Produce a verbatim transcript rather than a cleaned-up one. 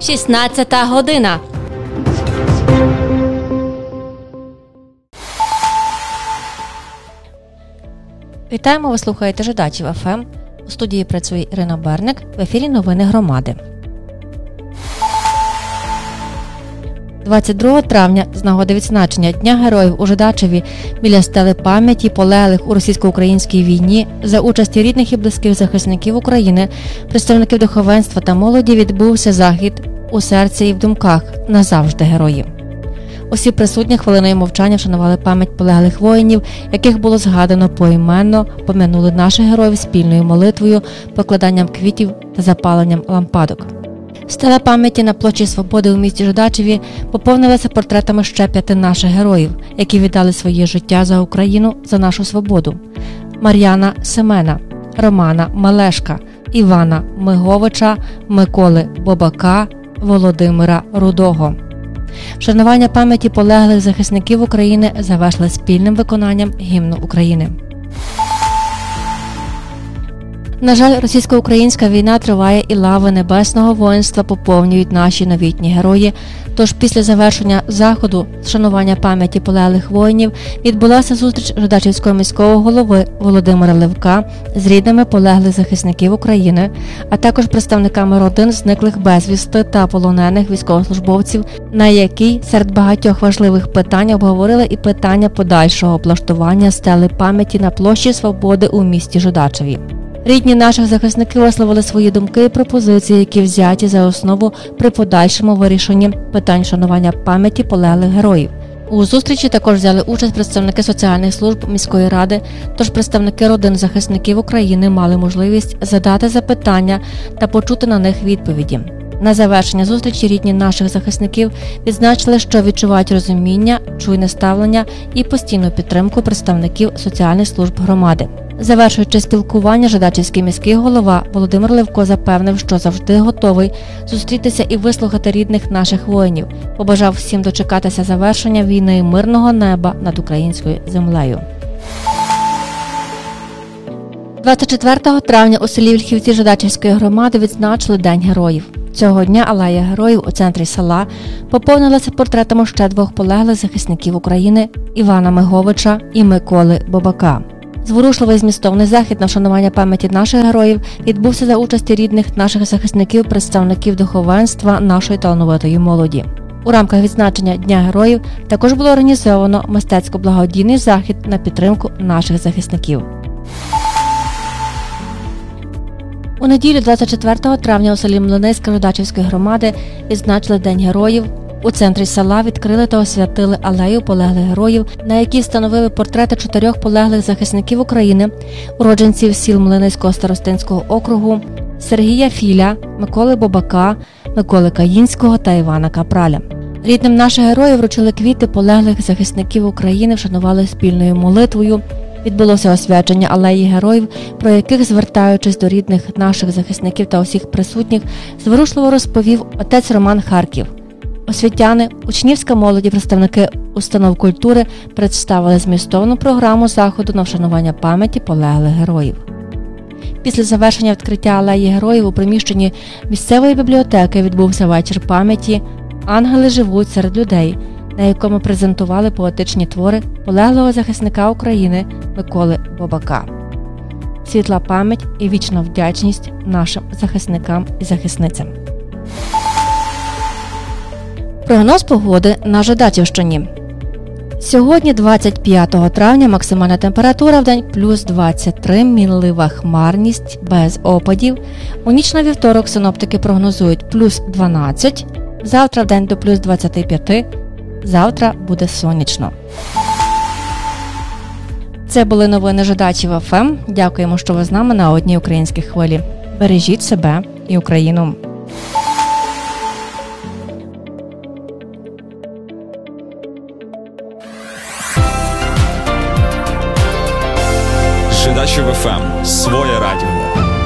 шістнадцята година. Вітаємо, ви слухаєте Жидачів еф ем. У студії працює Ірина Берник. В ефірі новини громади. двадцять другого травня з нагоди відзначення Дня Героїв у Жидачеві біля стели пам'яті полеглих у російсько-українській війні за участі рідних і близьких захисників України, представників духовенства та молоді відбувся захід «У серці і в думках. Назавжди герої». Усі присутні хвилиною мовчання вшанували пам'ять полеглих воїнів, яких було згадано поіменно, пом'янули наших героїв спільною молитвою, покладанням квітів та запаленням лампадок. Стела пам'яті на площі Свободи у місті Жидачеві поповнилася портретами ще п'яти наших героїв, які віддали своє життя за Україну, за нашу свободу. Мар'яна Семена, Романа Малешка, Івана Миговича, Миколи Бобака, Володимира Рудого. Вшанування пам'яті полеглих захисників України завершили спільним виконанням гімну України. На жаль, російсько-українська війна триває і лави небесного воїнства поповнюють наші новітні герої. Тож після завершення заходу вшанування пам'яті полеглих воїнів відбулася зустріч Жидачівського міського голови Володимира Левка з рідними полеглих захисників України, а також представниками родин зниклих безвісти та полонених військовослужбовців, на якій серед багатьох важливих питань обговорили і питання подальшого облаштування стели пам'яті на площі Свободи у місті Жидачеві. Рідні наших захисників висловили свої думки і пропозиції, які взяті за основу при подальшому вирішенні питань шанування пам'яті полеглих героїв. У зустрічі також взяли участь представники соціальних служб міської ради, тож представники родин захисників України мали можливість задати запитання та почути на них відповіді. На завершення зустрічі рідні наших захисників відзначили, що відчувають розуміння, чуйне ставлення і постійну підтримку представників соціальних служб громади. Завершуючи спілкування, Жидачівський міський голова Володимир Левко запевнив, що завжди готовий зустрітися і вислухати рідних наших воїнів. Побажав всім дочекатися завершення війни і мирного неба над українською землею. двадцять четвертого травня у селі Вільхівці Жидачівської громади відзначили День героїв. Цього дня алея героїв у центрі села поповнилася портретами ще двох полеглих захисників України – Івана Миговича і Миколи Бобака. Зворушливий змістовний захід на вшанування пам'яті наших героїв відбувся за участі рідних наших захисників, представників духовенства, нашої талановитої молоді. У рамках відзначення Дня героїв також було організовано мистецько-благодійний захід на підтримку наших захисників. У неділю двадцять четвертого травня у селі Млиниська Жидачівської громади відзначили День героїв. У центрі села відкрили та освятили алею полеглих героїв, на якій встановили портрети чотирьох полеглих захисників України, уродженців сіл Млиниського старостинського округу Сергія Філя, Миколи Бобака, Миколи Каїнського та Івана Капраля. Рідним наших героїв вручили квіти полеглих захисників України, вшанували спільною молитвою. Відбулося освячення алеї героїв, про яких, звертаючись до рідних наших захисників та усіх присутніх, зворушливо розповів отець Роман Харків. Освітяни, учнівська молодь і представники установ культури представили змістовну програму заходу на вшанування пам'яті полеглих героїв. Після завершення відкриття алеї героїв у приміщенні місцевої бібліотеки відбувся вечір пам'яті «Ангели живуть серед людей», на якому презентували поетичні твори полеглого захисника України Миколи Бобака. Світла пам'ять і вічна вдячність нашим захисникам і захисницям. Прогноз погоди на Жидачівщині. Сьогодні, двадцять п'ятого травня, максимальна температура в день плюс двадцять три, мінлива хмарність, без опадів. У ніч на вівторок синоптики прогнозують плюс дванадцять, завтра в день до плюс двадцять п'ять, завтра буде сонячно. Це були новини Жидачів еф ем. Дякуємо, що ви з нами на одній українській хвилі. Бережіть себе і Україну. Жидачів еф ем. Своє радіо.